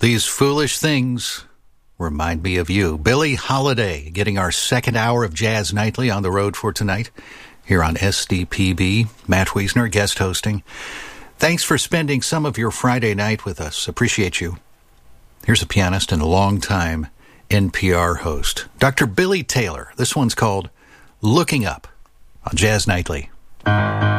These foolish things remind me of you. Billie Holiday getting our second hour of Jazz Nightly on the road for tonight here on SDPB. Matt Wiesner guest hosting. Thanks for spending some of your Friday night with us. Appreciate you. Here's a pianist and a longtime NPR host, Dr. Billy Taylor. This one's called Looking Up on Jazz Nightly.